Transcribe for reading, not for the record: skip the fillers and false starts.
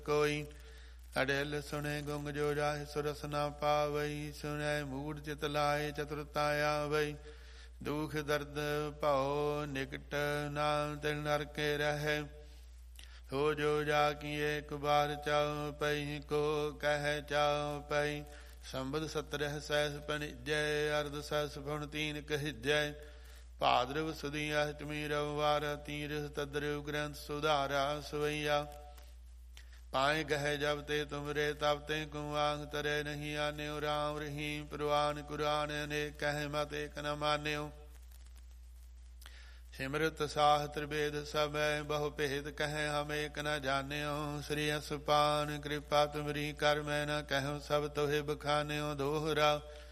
ਕੋਈ। ਅਡਿਲ ਸੁਣੇ ਗੁੰਗ ਜੋ ਜਾਹਿ ਸੁਰਸ ਨਾ ਪਾਵਈ। ਸੁਣੈ ਮੂੜ ਚਿਤ ਲਾਏ ਚਤੁਰਤਾ ਆਵਈ। ਦੁਖ ਦਰਦ ਭਉ ਨਿਕਟ ਨਾਮ ਤਿਲ ਨਰਕੇ ਰਹੈ। ਹੋ ਜੋ ਜਾ ਕੀ ਏਕ ਬਾਰ ਚਾਉ ਪਈ। ਕੋ ਕਹਿ ਚਾਉ ਪਈ। ਸੰਬਦ ਸਤਰਹ ਸੈਸ ਪਣਿਜੈ। ਅਰਧ ਸੈਸ ਫੁਣ ਤੀਨ ਕਹਿਜੈ। ਭਾਦਰਵ ਸੁਦੀ ਅਸ਼ਟਮੀ ਰਵਿਵਾਰ। ਤੀਰਥ ਤਦਰੁ ਗ੍ਰੰਥ ਸੁਧਾਰਾ ਸਵਈਆ। ਪਾਏ ਗਹਿ ਜਬ ਤੇ ਤੁਮਰੇ ਤਬ ਤੇ ਕੁਆਂਗ ਤਰੇ ਨਹੀਂ ਆਨਿਓ। ਰਾਮ ਰਹੀਮ ਪ੍ਰਵਾਨ ਕੁਰਾਨ ਅਨੇਕ ਕਹਿ ਮਤ ਏਕ ਨ ਮਾਨਿਓ। ਸਿਮਰਤ ਸਾਹ ਤ੍ਰਿਵੇਦ ਸਭੈ ਬਹੁ ਭੇਦ ਕਹਿ ਹਮ ਏਕ ਨ ਜਾਣਿਓ। ਸ੍ਰੀ ਅਸਪਾਨ ਕਿਰਪਾ ਤੁਮਰੀ ਕਰ ਮੈਂ ਨ ਕਹਿਉ। ਸਭ ਤੋਹਿ ਬਖਾਨਿਓ ਦੋਹਰਾ।